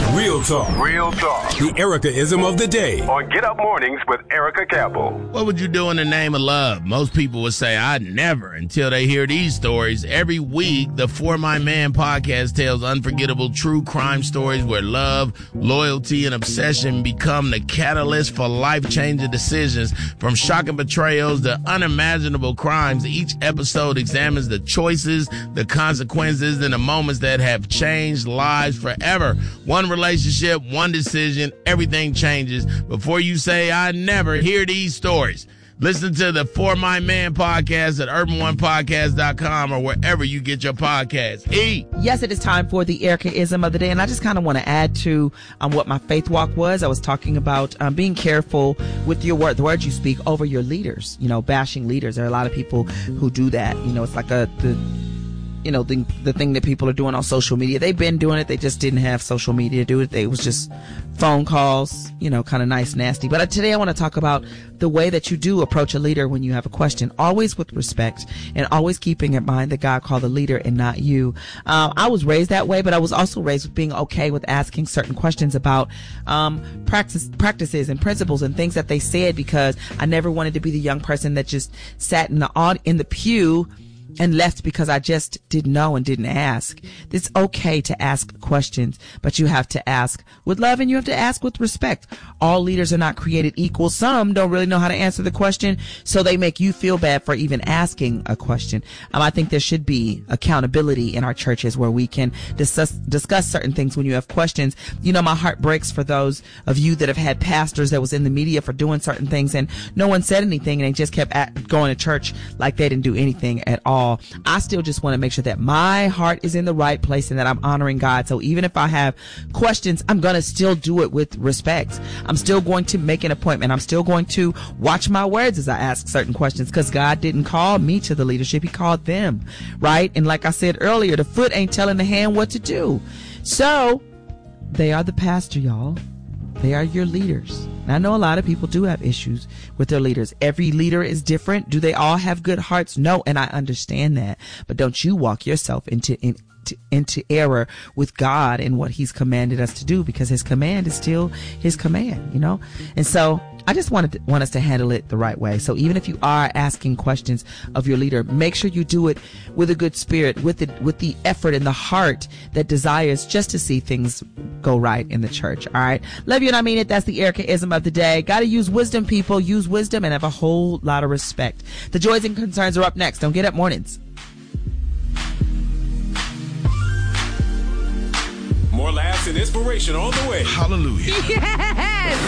Real talk. Real talk. The Erica-ism of the day. On Get Up Mornings with Erica Campbell. What would you do in the name of love? Most people would say, I'd never, until they hear these stories. Every week, the For My Man podcast tells unforgettable true crime stories where love, loyalty, and obsession become the catalyst for life-changing decisions. From shocking betrayals to unimaginable crimes, each episode examines the choices, the consequences, and the moments that have changed lives forever. One relationship, one decision, everything changes. Before you say, I never, hear these stories. Listen to the For My Man podcast at urbanonepodcast.com or wherever you get your podcasts. Yes, it is time for the Erica-ism of the day. And I just kind of want to add to what my faith walk was. I was talking about being careful with your word, the words you speak over your leaders, bashing leaders. There are a lot of people who do that. It's like the thing that people are doing on social media. They've been doing it. They just didn't have social media to do it. It was just phone calls, kind of nice, nasty. But today I want to talk about the way that you do approach a leader when you have a question, always with respect and always keeping in mind that God called the leader and not you. I was raised that way, but I was also raised with being okay with asking certain questions about practices and principles and things that they said, because I never wanted to be the young person that just sat in the pew and left because I just didn't know and didn't ask. It's okay to ask questions, but you have to ask with love and you have to ask with respect. All leaders are not created equal. Some don't really know how to answer the question, so they make you feel bad for even asking a question. I think there should be accountability in our churches where we can discuss certain things when you have questions. My heart breaks for those of you that have had pastors that was in the media for doing certain things and no one said anything and they just kept going to church like they didn't do anything at all. I still just want to make sure that my heart is in the right place and that I'm honoring God. So even if I have questions, I'm going to still do it with respect. I'm still going to make an appointment. I'm still going to watch my words as I ask certain questions, because God didn't call me to the leadership. He called them, right? And like I said earlier, the foot ain't telling the hand what to do. So they are the pastor, y'all. They are your leaders. And I know a lot of people do have issues with their leaders. Every leader is different. Do they all have good hearts? No, and I understand that. But don't you walk yourself into error with God and what he's commanded us to do, because his command is still his command, And so I just want us to handle it the right way. So even if you are asking questions of your leader, make sure you do it with a good spirit, with the effort and the heart that desires just to see things go right in the church. All right. Love you and I mean it. That's the Erica-ism of the day. Got to use wisdom, people. Use wisdom and have a whole lot of respect. The joys and concerns are up next. Don't Get Up Mornings. More laughs and inspiration on the way. Hallelujah. Yes!